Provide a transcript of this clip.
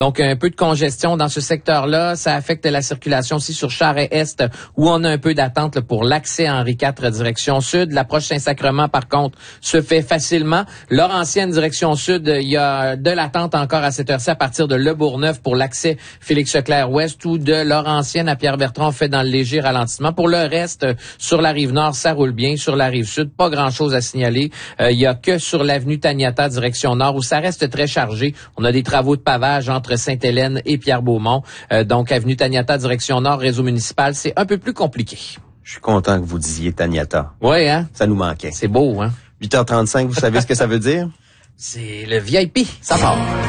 Donc, un peu de congestion dans ce secteur-là. Ça affecte la circulation aussi sur Charest-Est, où on a un peu d'attente là, pour l'accès à Henri IV direction sud. L'approche Saint-Sacrement, par contre, se fait facilement. Laurentienne direction sud, il y a de l'attente encore à cette heure-ci à partir de Le Bourgneuf pour l'accès Félix-Leclerc-Ouest ou de Laurentienne à Pierre-Bertrand, on fait dans le léger ralentissement. Pour le reste, sur la rive nord, ça roule bien. Sur la rive sud, pas grand-chose à signaler. Il y a que sur l'avenue Taniata direction nord où ça reste très chargé. On a des travaux de pavage entre Sainte-Hélène et Pierre-Beaumont. Donc, avenue Taniata, direction nord, réseau municipal, c'est un peu plus compliqué. Je suis content que vous disiez Taniata. Oui, hein? Ça nous manquait. C'est beau, hein? 8h35, vous savez ce que ça veut dire? C'est le VIP. Ça part.